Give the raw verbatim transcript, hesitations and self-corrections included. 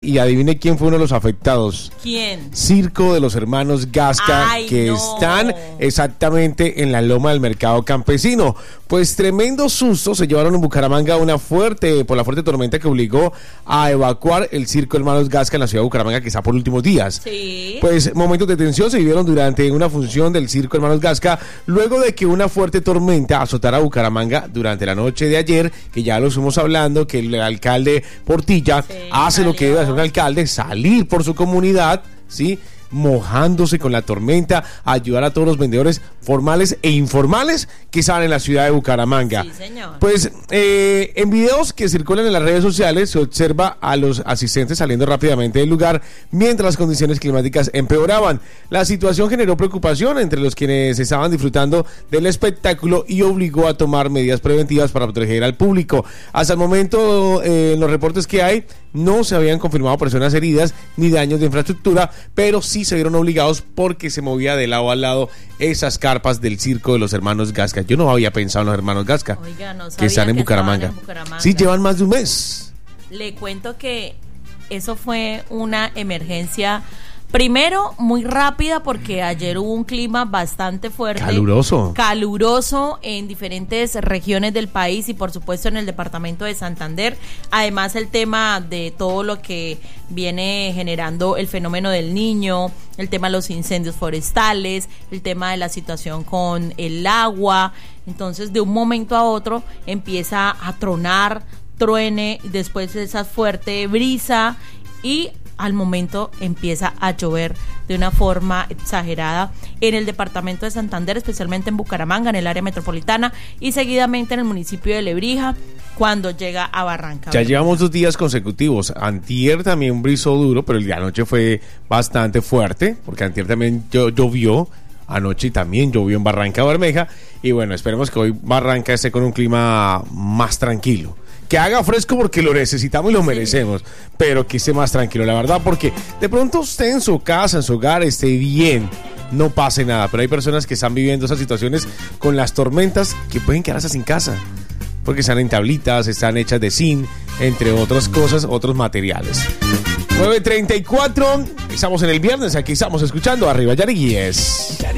y adivine quién fue uno de los afectados. ¿Quién? Circo de los Hermanos Gasca, Ay, que no. están exactamente en la loma del mercado campesino. Pues tremendo susto se llevaron en Bucaramanga una fuerte, por la fuerte tormenta que obligó a evacuar el Circo Hermanos Gasca en la ciudad de Bucaramanga, que está por últimos días. Sí. Pues momentos de tensión se vivieron durante una función del Circo Hermanos Gasca, luego de que una fuerte tormenta azotara a Bucaramanga durante la noche de ayer, que ya lo estuvimos hablando, que el alcalde Portilla sí, hace salió. Lo que debe hacer un alcalde, salir por su comunidad, ¿sí?, mojándose con la tormenta, ayudar a todos los vendedores formales e informales que salen en la ciudad de Bucaramanga. Sí, señor. Pues eh, en videos que circulan en las redes sociales se observa a los asistentes saliendo rápidamente del lugar mientras las condiciones climáticas empeoraban. La situación generó preocupación entre los quienes estaban disfrutando del espectáculo y obligó a tomar medidas preventivas para proteger al público. Hasta el momento, eh, en los reportes que hay, no se habían confirmado personas heridas ni daños de infraestructura, pero sí se vieron obligados porque se movía de lado a lado esas carpas del Circo de los Hermanos Gasca. Yo no había pensado en los Hermanos Gasca. Oiga, no sabía que están en, que Bucaramanga. en Bucaramanga. Sí, llevan más de un mes. Le cuento que eso fue una emergencia. Primero, muy rápida, porque ayer hubo un clima bastante fuerte. Caluroso. Caluroso en diferentes regiones del país y por supuesto en el departamento de Santander. Además, el tema de todo lo que viene generando el fenómeno del Niño, el tema de los incendios forestales, el tema de la situación con el agua. Entonces, de un momento a otro empieza a tronar, truene, después esa fuerte brisa y al momento empieza a llover de una forma exagerada en el departamento de Santander, especialmente en Bucaramanga, en el área metropolitana, y seguidamente en el municipio de Lebrija, cuando llega a Barranca. Ya llevamos dos días consecutivos. Antier también brisó duro, pero el día de anoche fue bastante fuerte, porque antier también llovió, anoche también llovió en Barranca Bermeja, y bueno, esperemos que hoy Barranca esté con un clima más tranquilo. Que haga fresco porque lo necesitamos y lo merecemos, pero que esté más tranquilo, la verdad, porque de pronto usted en su casa, en su hogar, esté bien, no pase nada, pero hay personas que están viviendo esas situaciones con las tormentas que pueden quedarse sin casa, porque están en tablitas, están hechas de zinc, entre otras cosas, otros materiales. nueve treinta y cuatro, estamos en el viernes, aquí estamos escuchando Arriba Yariguíes.